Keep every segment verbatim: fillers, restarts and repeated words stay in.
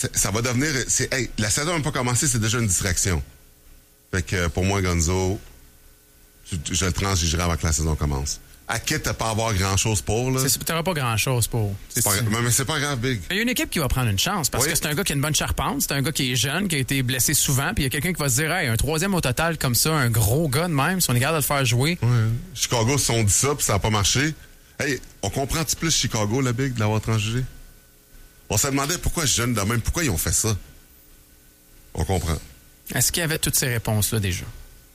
ça va devenir... C'est, hey, la saison n'a même pas commencé, c'est déjà une distraction. Fait que pour moi, Gonzo, je, je le transigerai avant que la saison commence. À quitte à pas avoir grand-chose pour, là. Tu n'auras pas grand-chose pour. C'est pas, mais, mais c'est pas grave, Big. Il y a une équipe qui va prendre une chance parce oui. que c'est un gars qui a une bonne charpente, c'est un gars qui est jeune, qui a été blessé souvent, puis il y a quelqu'un qui va se dire, hey, un troisième au total comme ça, un gros gars de même, si on est capable de le faire jouer. Ouais. Chicago se sont dit ça, puis ça n'a pas marché. Hey, on comprend-tu plus Chicago, le Big, de l'avoir transigé? On se demandait pourquoi jeune de même, pourquoi ils ont fait ça? On comprend. Est-ce qu'il y avait toutes ces réponses-là déjà?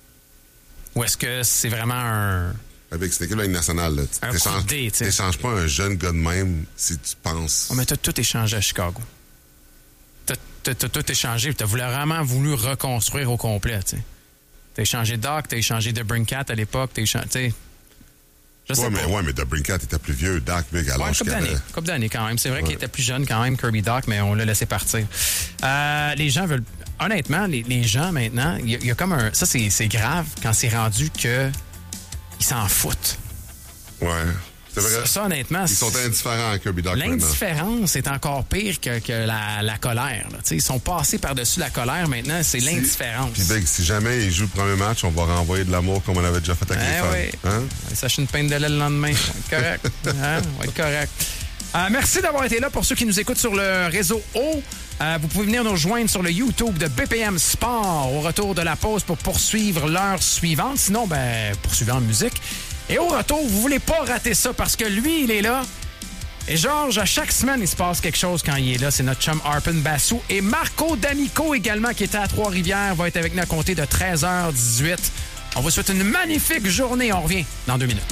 Ou est-ce que c'est vraiment un... Avec cette équipe de la Ligue nationale, là, un coup de dé, tu sais. T'échanges pas un jeune gars de même si tu penses... Oh, mais t'as tout échangé à Chicago. T'as, t'as, t'as tout échangé. T'as vraiment voulu reconstruire au complet, tu sais. T'as échangé Doc, t'as échangé DeBrincat à l'époque, t'as échangé... T'sais, je sais ouais, pas. Mais, ouais, mais DeBrincat était plus vieux, Doc, Big, alors ouais, couple d'années, avait... couple d'années quand même. C'est vrai ouais. qu'il était plus jeune quand même, Kirby Doc, mais on l'a laissé partir. Euh, les gens veulent... Honnêtement, les, les gens maintenant, il y, y a comme un... Ça, c'est, c'est grave quand c'est rendu que ils s'en foutent. Ouais, c'est vrai. Ça, ça honnêtement... Ils sont indifférents à Kirby Doc. L'indifférence est encore pire que, que la, la colère. Là. Ils sont passés par-dessus la colère maintenant, c'est si, l'indifférence. Puis Big, si jamais ils jouent le premier match, on va renvoyer de l'amour comme on avait déjà fait avec eh les femmes. Oui. Hein? On va s'acheter une peine de lait le lendemain. Correct. Hein? On va être correct. Euh, merci d'avoir été là. Pour ceux qui nous écoutent sur le réseau O, euh, vous pouvez venir nous rejoindre sur le YouTube de B P M Sport au retour de la pause pour poursuivre l'heure suivante. Sinon, ben, poursuivez en musique. Et au retour, vous voulez pas rater ça parce que lui, il est là. Et Georges, à chaque semaine, il se passe quelque chose quand il est là. C'est notre chum Arpen Bassou. Et Marco D'Amico également, qui était à Trois-Rivières, va être avec nous à compter de treize heures dix-huit. On vous souhaite une magnifique journée. On revient dans deux minutes.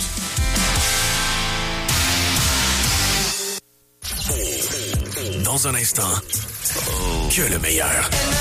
Dans un instant, que le meilleur.